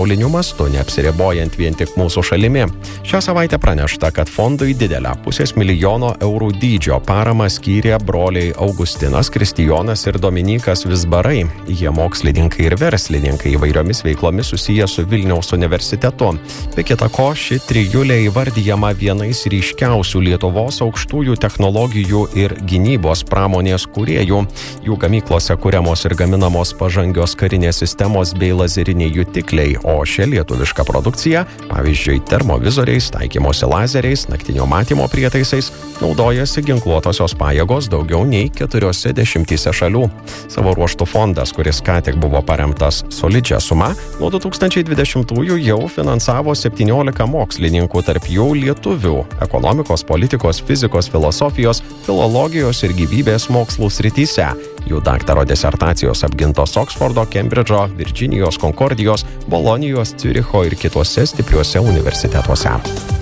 pasauliniu mastu, neapsiribojant vien tik mūsų šalimi. Šią savaitę pranešta, kad fondui didelę $500 000 eurų dydžio paramą skyrė broliai Augustinas, Kristijonas ir Dominykas Vizbarai. Jie mokslininkai ir verslininkai įvairiomis veiklomis susiję su Vilniaus universitetu. Be kita ko, ši trijulė įvardyjama vienais ryškiausių Lietuvos aukštųjų technologijų ir gynybos pramonės kūrėjų. Jų gamyklose kuriamos ir gaminamos pažangios karinės sistemos bei lazeriniai jutikliai, o šia lietuviška produkcija, pavyzdžiui, termovizoriais, taikymosi lazeriais, naktinio matymo prietaisais, naudojasi ginkluotosios pajėgos daugiau nei 40 šalių. Savo ruožtų fondas, kuris ką tik buvo paremtas solidžia suma, nuo 2020-ųjų jau finansavo 17 mokslininkų, tarp jų lietuvių ekonomikos, politikos, fizikos, filosofijos, filologijos ir gyvybės mokslų srityse. Jų daktaro disertacijos apgintos Oksfordo, Kembridžo, Virdžinijos, Konkordijos, Bolonijos, Ciuricho ir kitose stipriuose universitetuose.